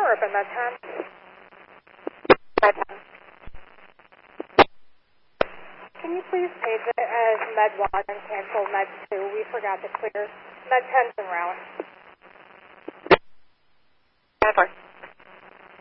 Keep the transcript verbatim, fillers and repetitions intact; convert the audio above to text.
or up in Med ten? Med ten. Can you please page it as Med one and cancel Med two? We forgot to clear. Med ten's en route. ten four.